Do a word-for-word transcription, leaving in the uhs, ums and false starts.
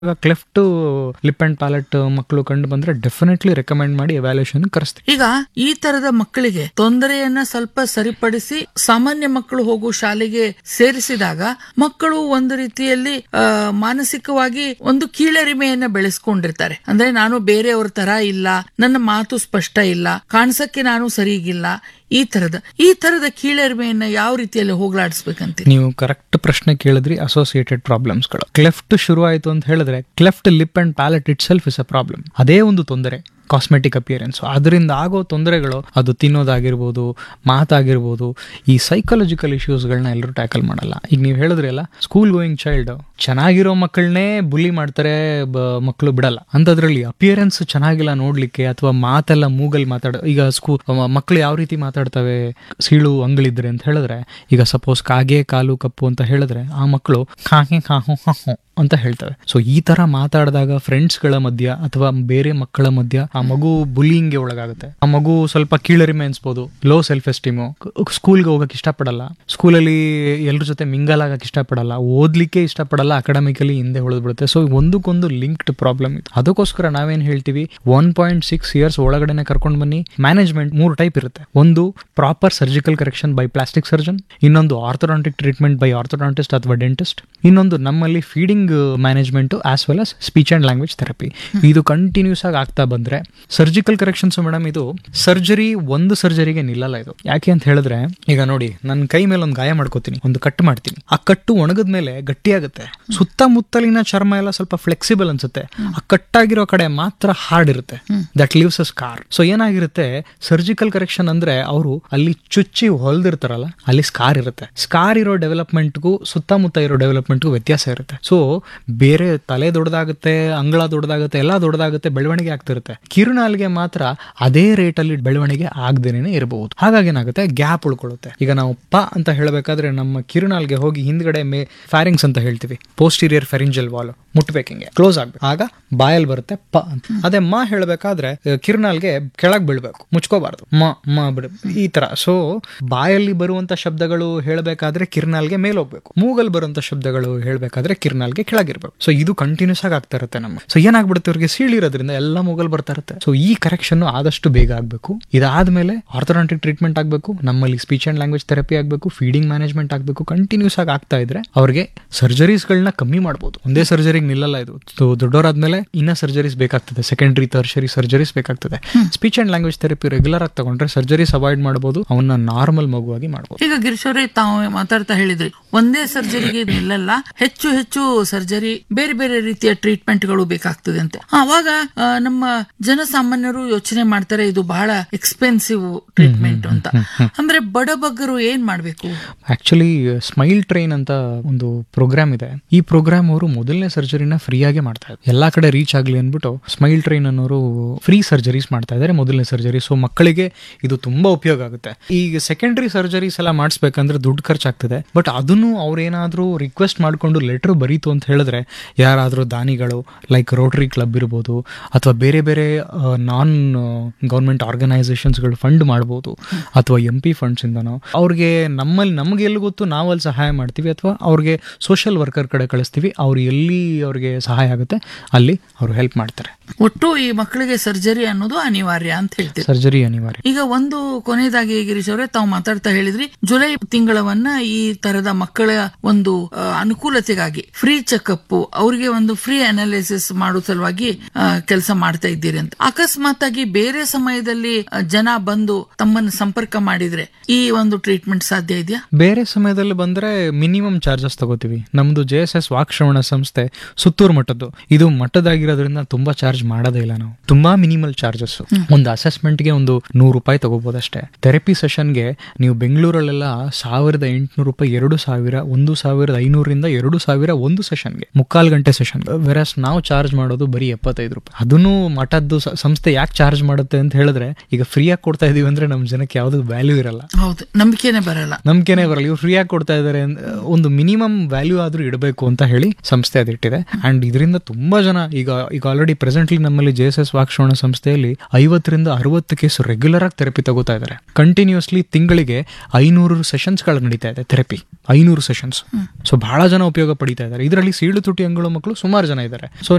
Cleft lip and palette ಮಕ್ಕಳು ಕಂಡು ಬಂದ್ರೆ ಡೆಫಿನೆಟ್ಲಿ ರೆಕಮೆಂಡ್ ಮಾಡಿ ಎವ್ಯಾಲ್ಯೂಯೇಷನ್ ಕರೆಸ್ತೀವಿ. ಈಗ ಈ ತರದ ಮಕ್ಕಳಿಗೆ ತೊಂದರೆಯನ್ನ ಸ್ವಲ್ಪ ಸರಿಪಡಿಸಿ ಸಾಮಾನ್ಯ ಮಕ್ಕಳು ಹೋಗುವ ಶಾಲೆಗೆ ಸೇರಿಸಿದಾಗ ಮಕ್ಕಳು ಒಂದು ರೀತಿಯಲ್ಲಿ ಆ, ಮಾನಸಿಕವಾಗಿ ಒಂದು ಕೀಳರಿಮೆಯನ್ನ ಬೆಳೆಸ್ಕೊಂಡಿರ್ತಾರೆ. ಅಂದ್ರೆ ನಾನು ಬೇರೆಯವ್ರ ತರ ಇಲ್ಲ, ನನ್ನ ಮಾತು ಸ್ಪಷ್ಟ ಇಲ್ಲ, ಕಾಣಿಸಕ್ಕೆ ನಾನು ಸರಿಗಿಲ್ಲ, ಈ ತರದ ಈ ತರದ ಕೀಳರಿಮೆಯನ್ನ ಯಾವ ರೀತಿಯಲ್ಲಿ ಹೋಗ್ಲಾಡಿಸ್ಬೇಕಂತ ನೀವು ಕರೆಕ್ಟ್ ಪ್ರಶ್ನೆ ಕೇಳಿದ್ರಿ. ಅಸೋಸಿಯೇಟೆಡ್ ಪ್ರಾಬ್ಲಮ್ಸ್ಗಳು ಕ್ಲೆಫ್ಟ್ ಶುರು ಆಯ್ತು ಅಂತ ಹೇಳಿದ್ರೆ cleft lip and palette it self is a problem. ಅದೇ ಒಂದು ತೊಂದರೆ, ಕಾಸ್ಮೆಟಿಕ್ ಅಪಿಯರೆನ್ಸ್. ಅದರಿಂದ ಆಗೋ ತೊಂದರೆಗಳು ಅದು ತಿನ್ನೋದಾಗಿರ್ಬೋದು, ಮಾತಾಗಿರ್ಬೋದು, ಈ ಸೈಕಾಲಜಿಕಲ್ ಇಶ್ಯೂಸ್ಗಳನ್ನ ಎಲ್ಲರೂ ಟ್ಯಾಕಲ್ ಮಾಡಲ್ಲ. ಈಗ ನೀವು ಹೇಳಿದ್ರಿ ಅಲ್ಲ, ಸ್ಕೂಲ್ ಗೋಯಿಂಗ್ ಚೈಲ್ಡ್ ಚೆನ್ನಾಗಿರೋ ಮಕ್ಕಳನ್ನೇ ಬುಲಿ ಮಾಡ್ತಾರೆ, ಮಕ್ಕಳು ಬಿಡಲ್ಲ. ಅಂಥದ್ರಲ್ಲಿ ಅಪಿಯರೆನ್ಸ್ ಚೆನ್ನಾಗಿಲ್ಲ ನೋಡ್ಲಿಕ್ಕೆ, ಅಥವಾ ಮಾತೆಲ್ಲ ಮೂಗಲ್ ಮಾತಾಡ, ಈಗ ಸ್ಕೂ ಮಕ್ಕಳು ಯಾವ ರೀತಿ ಮಾತಾಡ್ತವೆ, ಸೀಳು ಅಂಗಳಿದ್ರೆ ಅಂತ ಹೇಳಿದ್ರೆ, ಈಗ ಸಪೋಸ್ ಕಾಗೆ ಕಾಲು ಕಪ್ಪು ಅಂತ ಹೇಳಿದ್ರೆ ಆ ಮಕ್ಕಳು ಕಾಗೆ ಕಾಹು ಹಾಹು ಅಂತ ಹೇಳ್ತವೆ. ಸೊ ಈ ತರ ಮಾತಾಡಿದಾಗ ಫ್ರೆಂಡ್ಸ್ಗಳ ಮಧ್ಯ ಅಥವಾ ಬೇರೆ ಮಕ್ಕಳ ಮಧ್ಯ ಆ ಮಗು ಬುಲಿಂಗ್ಗೆ ಒಳಗಾಗುತ್ತೆ. ಆ ಮಗು ಸ್ವಲ್ಪ ಕೀಳರಿಮೆ ಅನ್ಸ್ಬೋದು, ಲೋ ಸೆಲ್ಫ್ ಎಸ್ಟೀಮು, ಸ್ಕೂಲ್ಗೆ ಹೋಗಕ್ಕೆ ಇಷ್ಟಪಡಲ್ಲ, ಸ್ಕೂಲಲ್ಲಿ ಎಲ್ಲರ ಜೊತೆ ಮಿಂಗಲ್ ಆಗಕ್ಕೆ ಇಷ್ಟಪಡಲ್ಲ, ಓದ್ಲಿಕ್ಕೆ ಇಷ್ಟಪಡಲ್ಲ, ಅಕಾಡೆಮಿಕಲಿ ಹಿಂದೆ ಉಳಿದ್ಬಿಡುತ್ತೆ. ಸೊ ಒಂದಕ್ಕೊಂದು ಲಿಂಕ್ಡ್ ಪ್ರಾಬ್ಲಮ್ ಇದು. ಅದಕ್ಕೋಸ್ಕರ ನಾವೇನ್ ಹೇಳ್ತೀವಿ, ಒನ್ ಪಾಯಿಂಟ್ ಸಿಕ್ಸ್ ಇಯರ್ಸ್ ಒಳಗಡೆನೆ ಕರ್ಕೊಂಡು ಬನ್ನಿ. ಮ್ಯಾನೇಜ್ಮೆಂಟ್ ಮೂರು ಟೈಪ್ ಇರುತ್ತೆ. ಒಂದು proper surgical correction by plastic surgeon, ಇನ್ನೊಂದು ಆರ್ಥೋಡಾಂಟಿಕ್ ಟ್ರೀಟ್ಮೆಂಟ್ ಬೈ ಆರ್ಥೋಡಾಂಟಿಸ್ಟ್ ಅಥವಾ ಡೆಂಟಿಸ್ಟ್, ಇನ್ನೊಂದು ನಮ್ಮಲ್ಲಿ feeding management as well as speech and language therapy. ಇದು ಕಂಟಿನ್ಯೂಸ್ ಆಗಿ ಆಗ್ತಾ ಬಂದ್ರೆ ಸರ್ಜಿಕಲ್ ಕರೆಕ್ಷನ್ಸ್ ಮೇಡಮ್, ಇದು ಸರ್ಜರಿ ಒಂದು ಸರ್ಜರಿಗೆ ನಿಲ್ಲಲ್ಲ ಇದು. ಯಾಕೆ ಅಂತ ಹೇಳಿದ್ರೆ, ಈಗ ನೋಡಿ, ನನ್ನ ಕೈ ಮೇಲೆ ಒಂದು ಗಾಯ ಮಾಡ್ಕೋತೀನಿ, ಒಂದು ಕಟ್ ಮಾಡ್ತೀನಿ, ಆ ಕಟ್ಟು ಒಣಗದ ಮೇಲೆ ಗಟ್ಟಿಯಾಗುತ್ತೆ, ಸುತ್ತಮುತ್ತಲಿನ ಚರ್ಮ ಎಲ್ಲ ಸ್ವಲ್ಪ ಫ್ಲೆಕ್ಸಿಬಲ್ ಅನ್ಸುತ್ತೆ, ಆ ಕಟ್ಟಾಗಿರೋ ಕಡೆ ಮಾತ್ರ ಹಾರ್ಡ್ ಇರುತ್ತೆ, that leaves a scar. So ಏನಾಗಿರುತ್ತೆ, ಸರ್ಜಿಕಲ್ ಕರೆಕ್ಷನ್ ಅಂದ್ರೆ ಅವರು ಅಲ್ಲಿ ಚುಚ್ಚಿ ಹೊಲ್ದಿರ್ತಾರಲ್ಲ, ಅಲ್ಲಿ ಸ್ಕಾರ್ ಇರುತ್ತೆ. ಸ್ಕಾರ್ ಇರೋ ಡೆವಲಪ್ಮೆಂಟ್ಗೂ ಸುತ್ತಮುತ್ತ ಇರೋ ಡೆವಲಪ್ಮೆಂಟ್ಗೂ ವ್ಯತ್ಯಾಸ ಇರುತ್ತೆ. ಸೊ ಬೇರೆ ತಲೆ ದೊಡ್ಡದಾಗುತ್ತೆ, ಅಂಗಳ ದೊಡ್ಡದಾಗುತ್ತೆ, ಎಲ್ಲ ದೊಡ್ಡದಾಗುತ್ತೆ, ಬೆಳವಣಿಗೆ ಆಗ್ತಿರುತ್ತೆ. ಕಿರುನಾಲ್ಗೆ ಮಾತ್ರ ಅದೇ ರೇಟ್ ಅಲ್ಲಿ ಬೆಳವಣಿಗೆ ಆಗದೇನೆ ಇರಬಹುದು. ಹಾಗಾಗಿ ಏನಾಗುತ್ತೆ, ಗ್ಯಾಪ್ ಉಳ್ಕೊಳ್ಳುತ್ತೆ. ಈಗ ನಾವು ಪ ಅಂತ ಹೇಳಬೇಕಾದ್ರೆ ನಮ್ಮ ಕಿರುನಾಲ್ಗೆ ಹೋಗಿ ಹಿಂದ್ಗಡೆ ಮೇ ಫ್ಯಾರಿಂಗ್ಸ್ ಅಂತ ಹೇಳ್ತೀವಿ, ಪೋಸ್ಟೀರಿಯರ್ ಫೆರಿಂಜಲ್ ವಾಲ್ ಮುಟ್ಬೇಕಿಂಗೆ ಕ್ಲೋಸ್ ಆಗ್ಬೇಕು, ಆಗ ಬಾಯಲ್ಲಿ ಬರುತ್ತೆ ಪ ಅಂತ. ಅದೇ ಮ ಹೇಳಬೇಕಾದ್ರೆ ಕಿರುನಾಲ್ಗೆ ಕೆಳಗ್ ಬೀಳ್ಬೇಕು, ಮುಚ್ಕೋಬಾರ್ದು, ಮ ಮ ಬಿಡ ಈ ತರ. ಸೊ ಬಾಯಲ್ಲಿ ಬರುವಂತ ಶಬ್ದಗಳು ಹೇಳಬೇಕಾದ್ರೆ ಕಿರುನಾಲ್ಗೆ ಮೇಲ್ ಹೋಗ್ಬೇಕು, ಮೂಗಲ್ ಬರುವಂತ ಶಬ್ದಗಳು ಹೇಳಬೇಕಾದ್ರೆ ಕಿರುನಾಲ್ಗೆ ಕೆಳಗಿರ್ಬೇಕು. ಸೊ ಇದು ಕಂಟಿನ್ಯೂಸ್ ಆಗಿ ಆಗ್ತಾ ಇರುತ್ತೆ ನಮ್ಮ. ಸೊ ಏನಾಗ್ಬಿಡುತ್ತೆ, ಅವ್ರಿಗೆ ಸೀಳಿರೋದ್ರಿಂದ ಎಲ್ಲ ಮೂಗಲ್ ಬರ್ತಾ ಇರುತ್ತೆ. ಸೊ ಈ ಕರೆಕ್ಷನ್ ಆದಷ್ಟು ಬೇಗ ಆಗ್ಬೇಕು. ಇದಾದ್ಮೇಲೆ ಆರ್ಥೋಡಾಂಟಿಕ್ ಟ್ರೀಟ್ಮೆಂಟ್ ಆಗ್ಬೇಕು, ನಮ್ಮಲ್ಲಿ ಸ್ಪೀಚ್ ಅಂಡ್ ಲ್ಯಾಂಗ್ವೇಜ್ ಥೆರಪಿ ಆಗ್ಬೇಕು, ಫೀಡಿಂಗ್ ಮ್ಯಾನೇಜ್ಮೆಂಟ್ ಆಗ್ಬೇಕು. ಕಂಟಿನ್ಯೂಸ್ ಆಗಿ ಆಗ್ತಾ ಇದ್ರೆ ಅವ್ರಿಗೆ ಸರ್ಜರೀಸ್ ಗಳನ್ನ ಕಮ್ಮಿ ಮಾಡಬಹುದು. ಒಂದೇ ಸರ್ಜರಿಗೆ ನಿಲ್ಲಲ್ಲ ಇದು. ದೊಡ್ಡವರಾದ್ಮೇಲೆ ಇನ್ನ ಸರ್ಜರೀಸ್ ಬೇಕಾಗ್ತದೆ, ಸೆಕೆಂಡರಿ ಟರ್ಷರಿ ಸರ್ಜರೀಸ್ ಬೇಕಾಗ್ತದೆ. Speech and language therapy regular ಆಗಿ ತಗೊಂಡ್ರೆ ಸರ್ಜರೀಸ್ ಅವಾಯ್ಡ್ ಮಾಡಬಹುದು, ಅವನ್ನ ನಾರ್ಮಲ್ ಮಗುವಾಗಿ ಮಾಡಬಹುದು. ಈಗ ಗಿರೀಶ್ ಅವರೇ, ತಾವು ಮಾತಾಡ್ತಾ ಹೇಳಿದ್ರಿ ಒಂದೇ ಸರ್ಜರಿಗೆ ನಿಲ್ಲಲ್ಲ, ಹೆಚ್ಚು ಹೆಚ್ಚು ಸರ್ಜರಿ, ಬೇರೆ ಬೇರೆ ರೀತಿಯ ಟ್ರೀಟ್ಮೆಂಟ್ ಗಳು ಬೇಕಾಗ್ತದೆ ಅಂತ. ಅವಾಗ ಆ, ನಮ್ಮ ಜನಸಾಮಾನ್ಯರು ಯೋಚನೆ ಮಾಡ್ತಾರೆ, ಇದು ಬಹಳ ಎಕ್ಸ್ಪೆನ್ಸಿವ್ ಟ್ರೀಟ್ಮೆಂಟ್ ಅಂತ. ಅಂದ್ರೆ ಬಡಬಗ್ಗರು ಏನ್ ಮಾಡ್ಬೇಕು? ಆಕ್ಚುಲಿ ಸ್ಮೈಲ್ ಟ್ರೈನ್ ಅಂತ ಒಂದು ಪ್ರೋಗ್ರಾಮ್ ಇದೆ. ಈ ಪ್ರೋಗ್ರಾಮ್ ಅವರು ಮೊದಲನೇ ಸರ್ಜರಿನ ಫ್ರೀ ಆಗಿ ಮಾಡ್ತಾ ಇದ್ದಾರೆ, ಎಲ್ಲಾ ಕಡೆ ರೀಚ್ ಆಗ್ಲಿ ಅನ್ಬಿಟ್ಟು ಸ್ಮೈಲ್ ಟ್ರೈನ್ ಅನ್ನೋರು ಫ್ರೀ ಸರ್ಜರೀಸ್ ಮಾಡ್ತಾ ಇದ್ದಾರೆ, ಮೊದಲನೇ ಸರ್ಜರಿ. ಸೊ ಮಕ್ಕಳಿಗೆ ಇದು ತುಂಬಾ ಉಪಯೋಗ ಆಗುತ್ತೆ. ಈಗ ಸೆಕೆಂಡರಿ ಸರ್ಜರೀಸ್ ಎಲ್ಲ ಮಾಡಿಸ್ಬೇಕಂದ್ರೆ ದುಡ್ಡು ಖರ್ಚಾಗ್ತದೆ. ಬಟ್ ಅದನ್ನು ಅವ್ರೇನಾದ್ರೂ ರಿಕ್ವೆಸ್ಟ್ ಮಾಡ್ಕೊಂಡು ಲೆಟರ್ ಬರೀತು ಅಂತ ಹೇಳಿದ್ರೆ, ಯಾರಾದ್ರೂ ದಾನಿಗಳು ಲೈಕ್ ರೋಟರಿ ಕ್ಲಬ್ ಇರ್ಬೋದು, ಅಥವಾ ಬೇರೆ ಬೇರೆ ನಾನ್ ಗೌರ್ಮೆಂಟ್ ಆರ್ಗನೈಸೇಷನ್ಸ್ಗಳು ಫಂಡ್ ಮಾಡ್ಬೋದು, ಅಥವಾ ಎಂ ಪಿ ಫಂಡ್ಸ್ ಇಂದನೋ ಅವ್ರಿಗೆ ನಮ್ಮಲ್ಲಿ ನಮ್ಗೆ ಎಲ್ಲಿ ಗೊತ್ತು ನಾವಲ್ಲಿ ಸಹಾಯ ಮಾಡ್ತೀವಿ, ಅಥವಾ ಅವ್ರಿಗೆ ಸೋಷಿಯಲ್ ವರ್ಕರ್ ಕಡೆ ಕಳಿಸ್ತೀವಿ. ಅವ್ರು ಎಲ್ಲಿ ಅವ್ರಿಗೆ ಸಹಾಯ ಆಗುತ್ತೆ ಅಲ್ಲಿ ಅವರು ಹೆಲ್ಪ್ ಮಾಡ್ತಾರೆ. ಒಟ್ಟು ಈ ಮಕ್ಕಳಿಗೆ ಸರ್ಜರಿ ಅನ್ನೋದು ಅನಿವಾರ್ಯ ಅಂತ ಹೇಳ್ತೀವಿ. ಸರ್ಜರಿ ಅನಿವಾರ್ಯ. ಈಗ ಒಂದು ಕೊನೆಯದಾಗಿ ಗಿರೀಶ್ ಅವರೇ, ತಾವು ಮಾತಾಡ್ತಾ ಹೇಳಿದ್ರಿ, ಜುಲೈ ತಿಂಗಳವನ್ನ ಈ ತರದ ಮಕ್ಕಳ ಒಂದು ಆ, ಅನುಕೂಲತೆಗಾಗಿ ಫ್ರೀ ಚೆಕಪ್, ಅವರಿಗೆ ಒಂದು ಫ್ರೀ ಅನಾಲಿಸಿಸ್ ಮಾಡೋ ಸಲುವಾಗಿ ಕೆಲಸ ಮಾಡ್ತಾ ಇದ್ದೀರಿ ಅಂತ. ಅಕಸ್ಮಾತ್ ಆಗಿ ಬೇರೆ ಸಮಯದಲ್ಲಿ ಆ, ಜನ ಬಂದು ತಮ್ಮನ್ನು ಸಂಪರ್ಕ ಮಾಡಿದ್ರೆ ಈ ಒಂದು ಟ್ರೀಟ್ಮೆಂಟ್ ಸಾಧ್ಯ ಇದೆಯಾ? ಬೇರೆ ಸಮಯದಲ್ಲಿ ಬಂದ್ರೆ ಮಿನಿಮಮ್ ಚಾರ್ಜಸ್ ತಗೋತೀವಿ. ನಮ್ದು ಜೆ ಎಸ್ ಎಸ್ ವಾಕ್ಶ್ರವಣ ಸಂಸ್ಥೆ ಸುತ್ತೂರು ಮಠದ್ದು, ಇದು ಮಠದಾಗಿರೋದ್ರಿಂದ ತುಂಬಾ ಚಾರ್ಜ್ ಮಾಡೋದೇ ಇಲ್ಲ ನಾವು. ತುಂಬಾ ಮಿನಿಮಲ್ ಚಾರ್ಜಸ್. ಒಂದು ಅಸೆಸ್ಮೆಂಟ್ಗೆ ಒಂದು ನೂರು ರೂಪಾಯಿ ತಗೋಬಹುದು ಅಷ್ಟೇ. ಥೆರಪಿ ಸೆಷನ್ಗೆ ನೀವು ಬೆಂಗಳೂರಲ್ಲೆಲ್ಲ ಸಾವಿರದ ಎಂಟುನೂರು ರೂಪಾಯಿ, ಎರಡು ಸಾವಿರ, ಒಂದು ಸಾವಿರದ ಐನೂರಿಂದ ಎರಡು ಸಾವಿರ ಒಂದು ಸೆಷನ್ಗೆ, ಮುಕ್ಕಾಲ್ ಗಂಟೆ ಸೆಷನ್. ವೆರಸ್ ನಾವು ಚಾರ್ಜ್ ಮಾಡೋದು ಬರೀ ಎಪ್ಪತ್ತೈದು ರೂಪಾಯಿ. ಅದನ್ನು ಮಠದ್ದು ಸಂಸ್ಥೆ ಯಾಕೆ ಚಾರ್ಜ್ ಮಾಡುತ್ತೆ ಅಂತ ಹೇಳಿದ್ರೆ, ಈಗ ಫ್ರೀ ಆಗಿ ಕೊಡ್ತಾ ಇದೀವಿ ಅಂದ್ರೆ ನಮ್ ಜನಕ್ಕೆ ಯಾವ್ದು ವ್ಯಾಲ್ಯೂ ಇರಲ್ಲ. ಹೌದು, ನಂಬಿಕೆನೆ ಬರಲ್ಲ. ನಂಬಿಕೆನೆ ಬರಲ್ಲ. ಇವ್ರು ಫ್ರೀ ಆಗಿ ಕೊಡ್ತಾ ಇದಾರೆ, ಒಂದು ಮಿನಿಮಮ್ ವ್ಯಾಲ್ಯೂ ಆದ್ರೂ ಇಡಬೇಕು ಅಂತ ಹೇಳಿ ಸಂಸ್ಥೆ ಅದಿಟ್ಟಿದೆ. ಅಂಡ್ ಇದರಿಂದ ತುಂಬಾ ಜನ ಈಗ ಈಗ ಆಲ್ರೆಡಿ ಪ್ರೆಸೆಂಟ್ಲಿ ನಮ್ಮಲ್ಲಿ ಜೆ ಎಸ್ ಎಸ್ ವಾಕ್ಶ್ರವಣ ಸಂಸ್ಥೆಯಲ್ಲಿ ಐವತ್ತರಿಂದ ಅರವತ್ತು ಕೇಸ್ ರೆಗ್ಯುಲರ್ ಆಗಿ ಥೆರಪಿ ತಗೋತಾ ಇದ್ದಾರೆ. ಕಂಟಿನ್ಯೂಸ್ಲಿ ತಿಂಗಳಿಗೆ ಐನೂರು ಸೆಷನ್ಸ್ ಗಳು ನಡೀತಾ ಇದೆ ಥೆರಪಿ, ಐನೂರು ಸೆಷನ್ಸ್. ಸೊ ಬಹಳ ಜನ ಉಪಯೋಗ ಪಡಿತಾ ಇದ್ದಾರೆ. ಇದರಲ್ಲಿ ಸೀಳು ತುಟಿ ಅಂಗಳು ಮಕ್ಕಳು ಸುಮಾರು ಜನ ಇದ್ದಾರೆ. ಸೊ